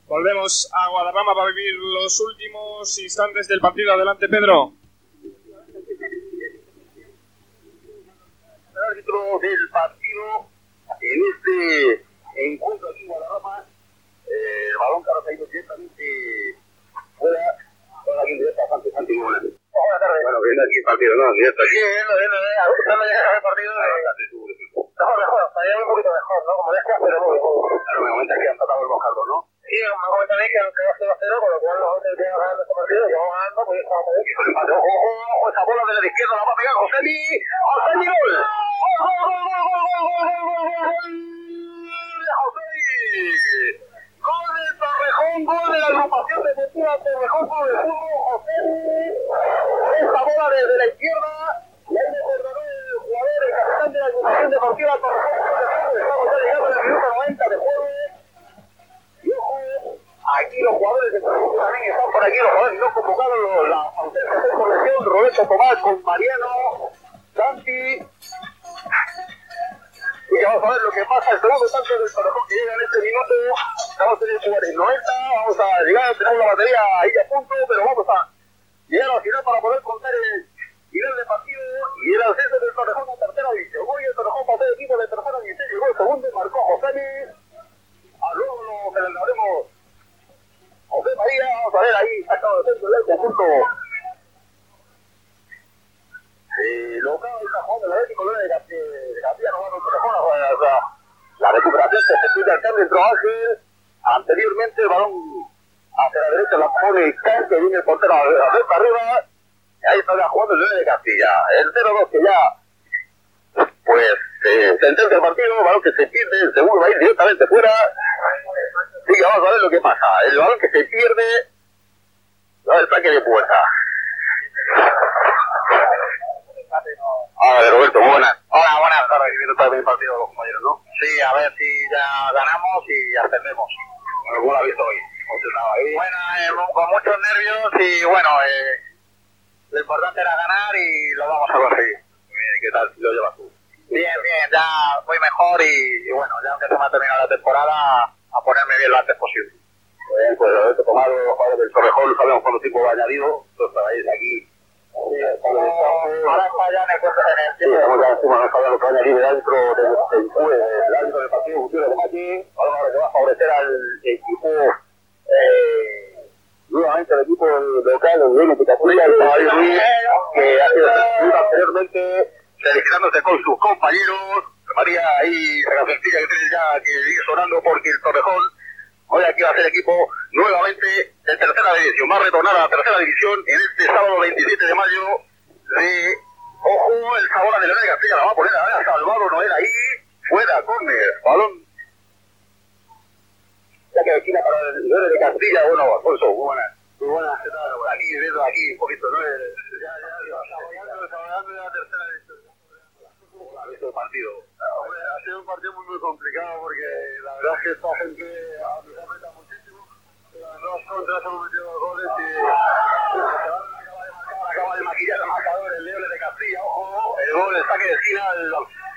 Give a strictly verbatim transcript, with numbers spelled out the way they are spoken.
Volvemos a Guadarrama para vivir los últimos instantes del partido. Adelante, Pedro. El árbitro del partido en este encuentro aquí en Guadarrama, eh, el balón que ha caído directamente fuera, fuera aquí en directo a Santi Santi Buenas tardes. Bueno, viendo aquí el partido, ¿no? Directo aquí. Sí, viendo, viendo, viendo. ¿Cuándo llegas al partido? Mejor, mejor, estaría un poquito mejor, ¿no? Como decías, pero no. Claro, me comentas que han tratado el Bojardo, ¿no? Sí, me comentan también que aunque va cero a cero, con lo cual los otros que van ganando este partido, que vamos ganando, pues estamos a ver. Ojo, ojo, ojo, esa bola de la izquierda la va a pegar Josemi. ¡Josemi, gol! ¡Gol, gol, gol, gol, gol, gol, gol, gol, gol! ¡Josemi! Gol de Torrejón, gol de la agrupación deportiva Torrejón Club de Fútbol, Josemi. Esa bola desde la izquierda, y ahí me coordinó el jugador, el capitán de la agrupación deportiva Torrejón Club de Fútbol. Estamos ya llegando al minuto noventa de juego. Y ojo, aquí los jugadores de Torrejón también están por aquí, los jugadores no convocados, la ausencia de corrección, Roberto Tomás con Mariano, Santi. Y vamos a ver lo que pasa, el segundo tanto del Torrejón que llega en este minuto. Estamos en el cuarenta, noventa, vamos a llegar, tenemos la batería ahí a punto, pero vamos a llegar al final para poder contar el final del partido y el ascenso del Torrejón a tercera división. Hoy el Torrejón pasó de equipo de tercera división, llegó el segundo y marcó Josemi. A luego lo celebraremos José María, vamos a ver ahí, sacado de centro del conjunto. Eh, local está jugando el Atlético de García, no va a Torrejón, o sea, la recuperación que se pide al árbitro Ángel. Anteriormente el balón hacia la derecha la pone Can, que viene el portero a ver para arriba. Y ahí está jugando el nueve de Castilla. El cero dos que ya, pues, eh, sentencia el partido, el balón que se pierde, el segundo va a ir directamente fuera. Así que vamos a ver lo que pasa. El balón que se pierde, va el saque de puerta. Hola, Roberto, buenas. Hola, buenas tardes. Viendo también el partido de los compañeros, ¿no? Sí, a ver si ya ganamos y ascendemos. Bueno, ¿cómo lo has visto hoy? Bueno, eh, con muchos nervios y bueno, eh, lo importante era ganar y lo vamos a conseguir. Bien, ¿y qué tal si lo llevas tú? Bien, bien, ya voy mejor y, y bueno, ya aunque se me ha terminado la temporada, a ponerme bien lo antes posible. Bien, pues Roberto Tomás, los jugadores del Torrejón, sabemos cuánto tiempo va añadido, todos estáis aquí. Sí, estamos, ahora está ya en el cuento en el tiempo. Sí, estamos ya encima, no está ya lo que va a añadir dentro del, del, del árbitro del partido, Gutiérrez de Maki, ahora que va a favorecer al equipo, eh, nuevamente el equipo local, el Reino Picaturia, el Caballo Ruiz, que ha sido seleccionado anteriormente, felicitándose con sus compañeros. María ahí, la cancioncilla que tiene ya que ir sonando porque el Torrejón hoy aquí va a ser equipo nuevamente de tercera división, va a retornar a la tercera división en este sábado veintisiete de mayo de, ojo, el Sabora de Leonel Castilla la va a poner a ver a Salvador Noel ahí, fuera, córner, balón, ya que esquina para el Leonel de Castilla. Bueno, Alfonso, muy buenas, muy buenas, ¿qué tal? Aquí, viendo aquí un poquito, ¿no? Ya, ya, ya, saboreando, saboreando la tercera división. ¿Cómo ha visto el partido? Ha sido un partido muy, muy complicado porque la verdad es que esta gente a mí me aprieta muchísimo. Las dos contras hemos metido dos goles y acaba de maquillar el marcador el Leones de Castilla. Ojo, el gol, el saque de esquina, el